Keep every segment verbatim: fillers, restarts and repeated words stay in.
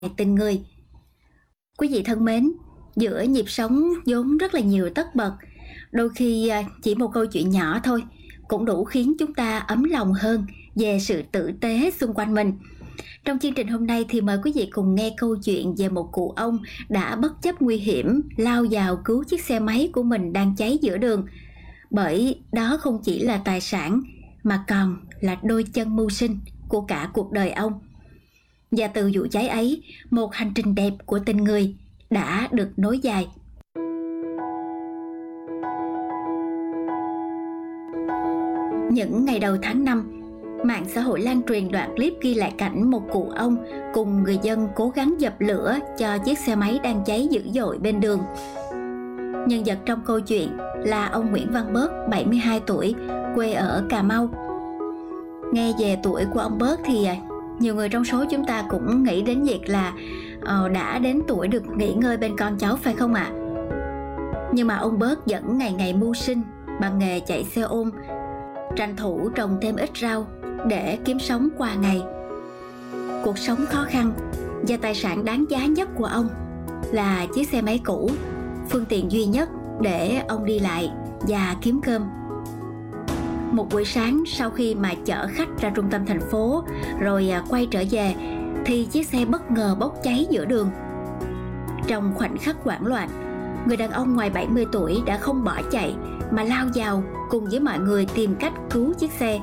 Tình người. Quý vị thân mến, giữa nhịp sống vốn rất là nhiều tất bật, đôi khi chỉ một câu chuyện nhỏ thôi cũng đủ khiến chúng ta ấm lòng hơn về sự tử tế xung quanh mình. Trong chương trình hôm nay thì mời quý vị cùng nghe câu chuyện về một cụ ông đã bất chấp nguy hiểm lao vào cứu chiếc xe máy của mình đang cháy giữa đường. Bởi đó không chỉ là tài sản mà còn là đôi chân mưu sinh của cả cuộc đời ông. Và từ vụ cháy ấy, một hành trình đẹp của tình người đã được nối dài. Những ngày đầu tháng năm, mạng xã hội lan truyền đoạn clip ghi lại cảnh một cụ ông cùng người dân cố gắng dập lửa cho chiếc xe máy đang cháy dữ dội bên đường. Nhân vật trong câu chuyện là ông Nguyễn Văn Bớt, bảy mươi hai tuổi, quê ở Cà Mau. Nghe về tuổi của ông Bớt thì nhiều người trong số chúng ta cũng nghĩ đến việc là uh, đã đến tuổi được nghỉ ngơi bên con cháu, phải không ạ? À? Nhưng mà ông Bớt vẫn ngày ngày mưu sinh bằng nghề chạy xe ôm, tranh thủ trồng thêm ít rau để kiếm sống qua ngày. Cuộc sống khó khăn và tài sản đáng giá nhất của ông là chiếc xe máy cũ, phương tiện duy nhất để ông đi lại và kiếm cơm. Một buổi sáng sau khi mà chở khách ra trung tâm thành phố rồi quay trở về thì chiếc xe bất ngờ bốc cháy giữa đường. Trong khoảnh khắc hoảng loạn, người đàn ông ngoài bảy mươi tuổi đã không bỏ chạy mà lao vào cùng với mọi người tìm cách cứu chiếc xe.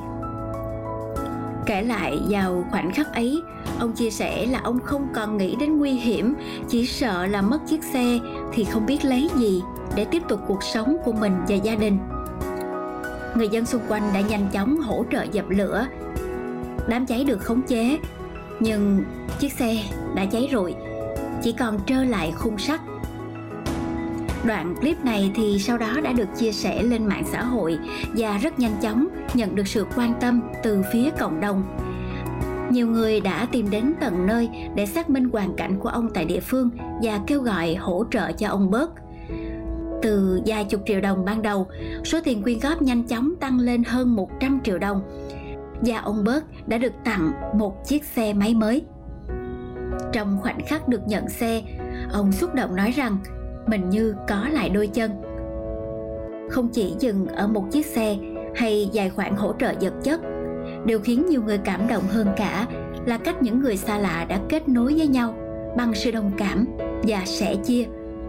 Kể lại vào khoảnh khắc ấy, ông chia sẻ là ông không còn nghĩ đến nguy hiểm, chỉ sợ là mất chiếc xe thì không biết lấy gì để tiếp tục cuộc sống của mình và gia đình. Người dân xung quanh đã nhanh chóng hỗ trợ dập lửa. Đám cháy được khống chế, nhưng chiếc xe đã cháy rụi, chỉ còn trơ lại khung sắt. Đoạn clip này thì sau đó đã được chia sẻ lên mạng xã hội và rất nhanh chóng nhận được sự quan tâm từ phía cộng đồng. Nhiều người đã tìm đến tận nơi để xác minh hoàn cảnh của ông tại địa phương và kêu gọi hỗ trợ cho ông Bớt. Từ vài chục triệu đồng ban đầu, số tiền quyên góp nhanh chóng tăng lên hơn một trăm triệu đồng và ông Bớt đã được tặng một chiếc xe máy mới. Trong khoảnh khắc được nhận xe, ông xúc động nói rằng mình như có lại đôi chân. Không chỉ dừng ở một chiếc xe hay vài khoản hỗ trợ vật chất, điều khiến nhiều người cảm động hơn cả là cách những người xa lạ đã kết nối với nhau bằng sự đồng cảm và sẻ chia.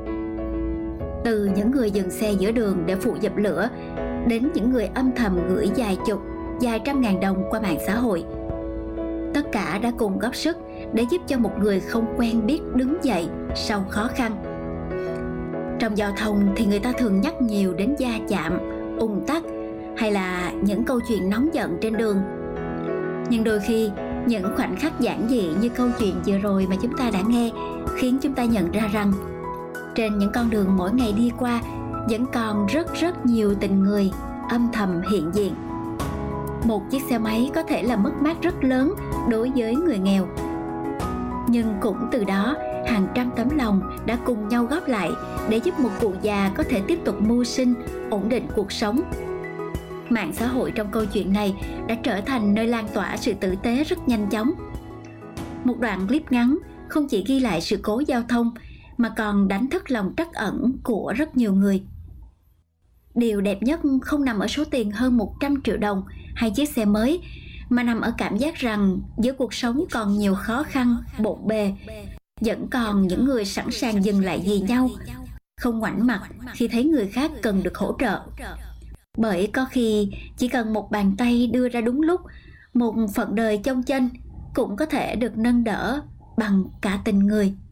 Từ những người dừng xe giữa đường để phụ dập lửa đến những người âm thầm gửi vài chục, vài trăm ngàn đồng qua mạng xã hội, tất cả đã cùng góp sức để giúp cho một người không quen biết đứng dậy sau khó khăn. Trong giao thông thì người ta thường nhắc nhiều đến va chạm, ùn tắc hay là những câu chuyện nóng giận trên đường. Nhưng đôi khi những khoảnh khắc giản dị như câu chuyện vừa rồi mà chúng ta đã nghe khiến chúng ta nhận ra rằng trên những con đường mỗi ngày đi qua vẫn còn rất rất nhiều tình người âm thầm hiện diện. Một chiếc xe máy có thể là mất mát rất lớn đối với người nghèo, nhưng cũng từ đó hàng trăm tấm lòng đã cùng nhau góp lại để giúp một cụ già có thể tiếp tục mưu sinh, ổn định cuộc sống. Mạng xã hội trong câu chuyện này đã trở thành nơi lan tỏa sự tử tế rất nhanh chóng. Một đoạn clip ngắn không chỉ ghi lại sự cố giao thông mà còn đánh thức lòng trắc ẩn của rất nhiều người. Điều đẹp nhất không nằm ở số tiền hơn một trăm triệu đồng hay chiếc xe mới, mà nằm ở cảm giác rằng giữa cuộc sống còn nhiều khó khăn, bộn bề, vẫn còn những người sẵn sàng dừng lại vì nhau, không ngoảnh mặt khi thấy người khác cần được hỗ trợ. Bởi có khi chỉ cần một bàn tay đưa ra đúng lúc, một phận đời chông chênh cũng có thể được nâng đỡ bằng cả tình người.